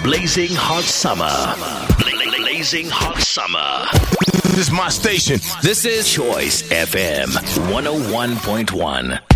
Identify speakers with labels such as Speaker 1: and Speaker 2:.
Speaker 1: Blazing Hot Summer. Blazing Hot Summer.
Speaker 2: This is my station.
Speaker 1: This is Choice FM 101.1.